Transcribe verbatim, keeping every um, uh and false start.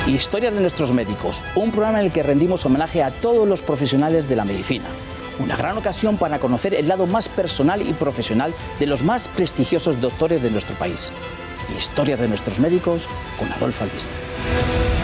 Historias de nuestros médicos, un programa en el que rendimos homenaje a todos los profesionales de la medicina. Una gran ocasión para conocer el lado más personal y profesional de los más prestigiosos doctores de nuestro país. Historias de nuestros médicos con Adolfo Albiston.